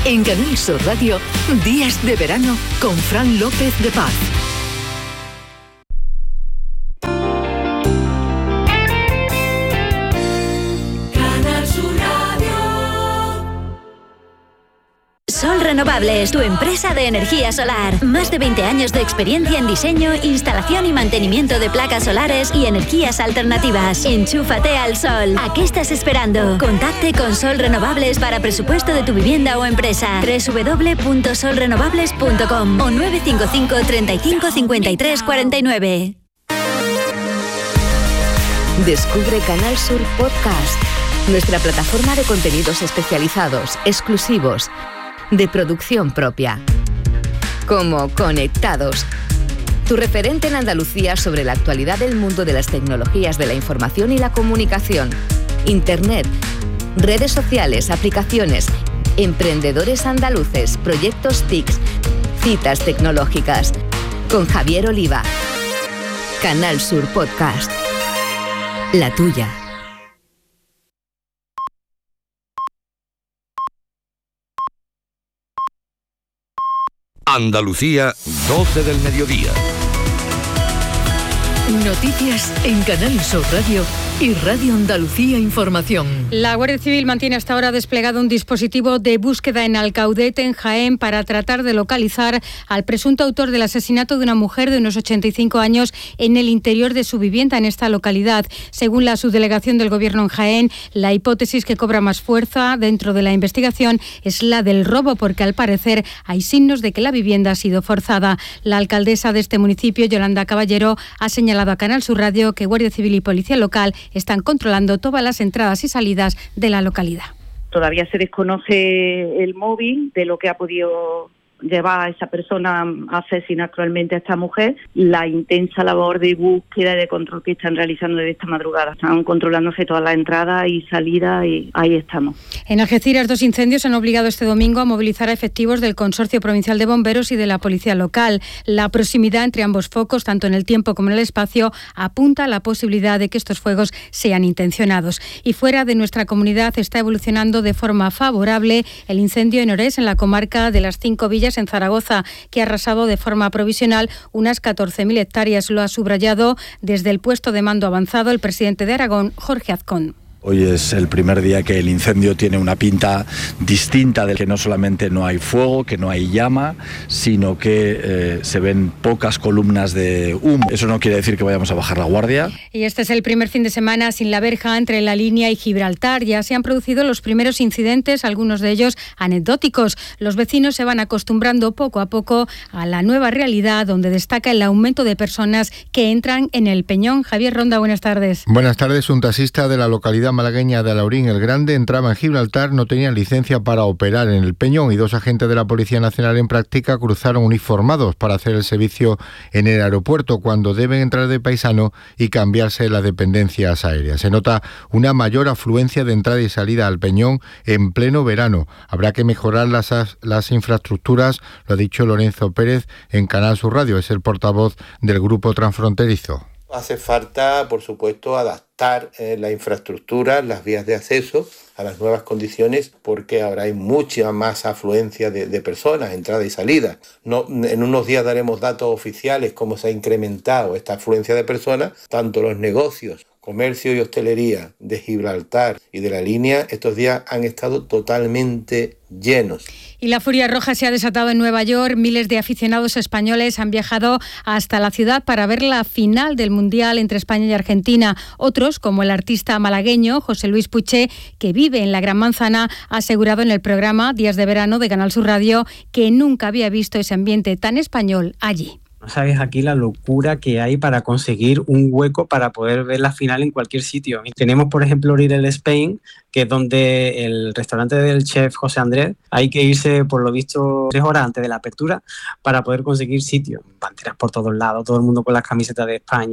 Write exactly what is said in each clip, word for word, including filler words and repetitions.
En Canal Sur Radio, Días de Verano con Fran López de Paz. Sol Renovables, tu empresa de energía solar. Más de veinte años de experiencia en diseño, instalación y mantenimiento de placas solares y energías alternativas. Enchúfate al sol. ¿A qué estás esperando? Contacte con Sol Renovables para presupuesto de tu vivienda o empresa. doble u doble u doble u punto sol renovables punto com o nueve cinco cinco, treinta y cinco, cincuenta y tres, cuarenta y nueve. Descubre Canal Sur Podcast, nuestra plataforma de contenidos especializados, exclusivos, de producción propia. Como Conectados, tu referente en Andalucía sobre la actualidad del mundo de las tecnologías de la información y la comunicación, Internet, redes sociales, aplicaciones, emprendedores andaluces, proyectos T I C, citas tecnológicas. Con Javier Oliva. Canal Sur Podcast. La tuya. Andalucía, doce del mediodía. Noticias en Canal Sur Radio y Radio Andalucía Información. La Guardia Civil mantiene hasta ahora desplegado un dispositivo de búsqueda en Alcaudete, en Jaén, para tratar de localizar al presunto autor del asesinato de una mujer de unos ochenta y cinco años en el interior de su vivienda en esta localidad. Según la subdelegación del Gobierno en Jaén, la hipótesis que cobra más fuerza dentro de la investigación es la del robo, porque al parecer hay signos de que la vivienda ha sido forzada. La alcaldesa de este municipio, Yolanda Caballero, ha señalado a Canal Sur Radio que Guardia Civil y Policía Local están controlando todas las entradas y salidas de la localidad. Todavía se desconoce el móvil de lo que ha podido llevar a esa persona a asesinar cruelmente a esta mujer. La intensa labor de búsqueda y de control que están realizando desde esta madrugada. Están controlándose todas las entradas y salidas y ahí estamos. En Algeciras, dos incendios han obligado este domingo a movilizar a efectivos del Consorcio Provincial de Bomberos y de la Policía Local. La proximidad entre ambos focos, tanto en el tiempo como en el espacio, apunta a la posibilidad de que estos fuegos sean intencionados. Y fuera de nuestra comunidad está evolucionando de forma favorable el incendio en Orés, en la comarca de las Cinco Villas, en Zaragoza, que ha arrasado de forma provisional unas catorce mil hectáreas. Lo ha subrayado desde el puesto de mando avanzado el presidente de Aragón, Jorge Azcón. Hoy es el primer día que el incendio tiene una pinta distinta, de que no solamente no hay fuego, que no hay llama, sino que eh, se ven pocas columnas de humo. Eso no quiere decir que vayamos a bajar la guardia. Y este es el primer fin de semana sin la verja entre la Línea y Gibraltar. Ya se han producido los primeros incidentes, algunos de ellos anecdóticos. Los vecinos se van acostumbrando poco a poco a la nueva realidad, donde destaca el aumento de personas que entran en el Peñón. Javier Ronda, buenas tardes. Buenas tardes. Un taxista de la localidad malagueña de Alaurín el Grande entraba en Gibraltar, no tenía licencia para operar en el Peñón y dos agentes de la Policía Nacional en práctica cruzaron uniformados para hacer el servicio en el aeropuerto cuando deben entrar de paisano y cambiarse las dependencias aéreas. Se nota una mayor afluencia de entrada y salida al Peñón en pleno verano. Habrá que mejorar las, las infraestructuras, lo ha dicho Lorenzo Pérez en Canal Sur Radio, es el portavoz del Grupo Transfronterizo. Hace falta, por supuesto, adaptar eh, la infraestructura, las vías de acceso a las nuevas condiciones, porque ahora hay mucha más afluencia de, de personas, entrada y salida. No, en unos días daremos datos oficiales cómo se ha incrementado esta afluencia de personas, tanto los negocios, comercio y hostelería de Gibraltar y de la Línea, estos días han estado totalmente llenos. Y la furia roja se ha desatado en Nueva York. Miles de aficionados españoles han viajado hasta la ciudad para ver la final del Mundial entre España y Argentina. Otros, como el artista malagueño José Luis Puché, que vive en la Gran Manzana, ha asegurado en el programa Días de Verano de Canal Sur Radio que nunca había visto ese ambiente tan español allí. No sabes aquí la locura que hay para conseguir un hueco para poder ver la final en cualquier sitio. Tenemos, por ejemplo, Little Spain, que es donde el restaurante del chef José Andrés, hay que irse, por lo visto, tres horas antes de la apertura para poder conseguir sitio. Banderas por todos lados, todo el mundo con las camisetas de España, en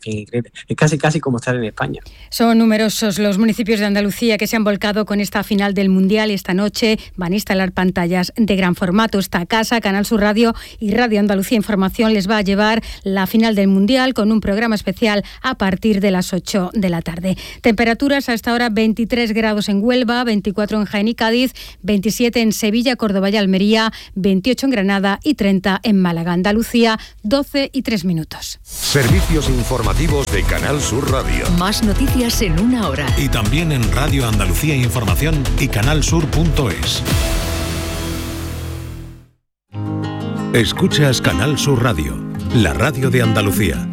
fin, increíble. Es casi casi como estar en España. Son numerosos los municipios de Andalucía que se han volcado con esta final del Mundial y esta noche van a instalar pantallas de gran formato. Esta casa, Canal Sur Radio y Radio Andalucía Información, les va a llevar la final del Mundial con un programa especial a partir de las ocho de la tarde. Temperaturas a esta hora: veintitrés grados en Huelva, veinticuatro en Jaén y Cádiz, veintisiete en Sevilla, Córdoba y Almería, veintiocho en Granada y treinta en Málaga. Andalucía, doce y tres minutos. Servicios informativos de Canal Sur Radio. Más noticias en una hora. Y también en Radio Andalucía Información y canalsur punto es. Escuchas Canal Sur Radio, la radio de Andalucía.